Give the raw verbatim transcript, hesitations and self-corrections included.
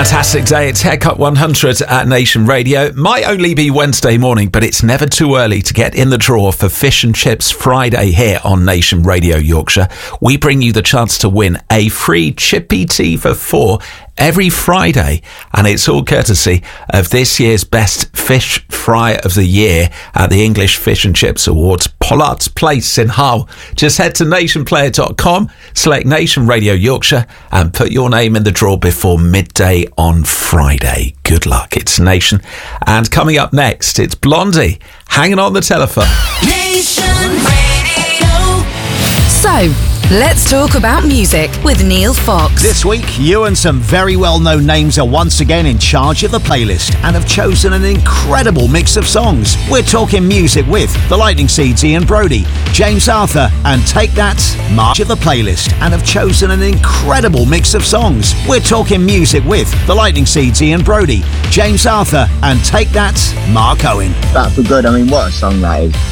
Fantastic day. It's Haircut one hundred at Nation Radio. Might only be Wednesday morning, but it's never too early to get in the draw for Fish and Chips Friday here on Nation Radio Yorkshire. We bring you the chance to win a free chippy tea for four every Friday, and it's all courtesy of this year's Best Fish Fry of the Year at the English Fish and Chips Awards, Pollard's Place in Hull. Just head to nation player dot com, select Nation Radio Yorkshire and put your name in the draw before midday on Friday. Good luck. It's Nation. And coming up next, it's Blondie hanging on the telephone. Nation Radio. So, let's talk about music with Neil Fox. This week, you and some very well-known names are once again in charge of the playlist and have chosen an incredible mix of songs. We're talking music with The Lightning Seeds, Ian Broudie, James Arthur, and Take That, Mark of the playlist and have chosen an incredible mix of songs. We're talking music with The Lightning Seeds, Ian Broudie, James Arthur, and Take That, Mark Owen. That for Good, I mean, what a song that is.